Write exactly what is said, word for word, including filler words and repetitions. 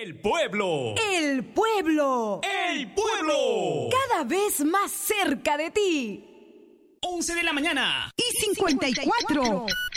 El pueblo. El pueblo. El pueblo. Cada vez más cerca de ti. once de la mañana. Y cincuenta y cuatro.